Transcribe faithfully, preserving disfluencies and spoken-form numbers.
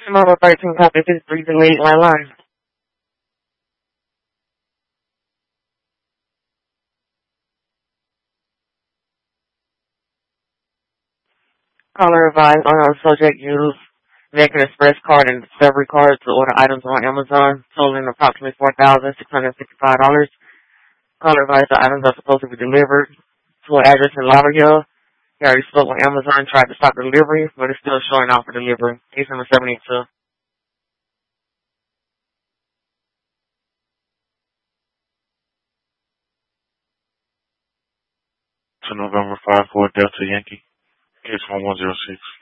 Number thirteen, copy fifty-three, delayed line line. Caller advised on our subject use American Express card and Discovery card to order items on Amazon, totaling approximately four thousand six hundred fifty-five dollars. Caller advised the items are supposed to be delivered to an address in Lava Hill. He already spoke with Amazon, tried to stop the delivery, but it's still showing out for delivery. Case number seventy-two. To November five four Delta Yankee. Case one one zero six.